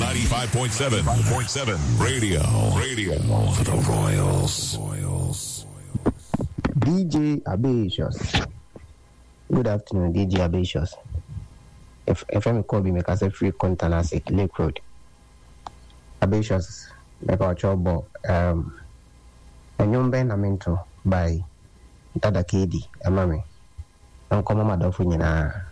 95.7 Radio for the Royals. DJ Abatious. Good afternoon, DJ Abatious. If I'm call me, I say free container Lake Road. Abatious, make our trouble. And you ben amento by Dada KD, Amami. I'm coming my dog for you now.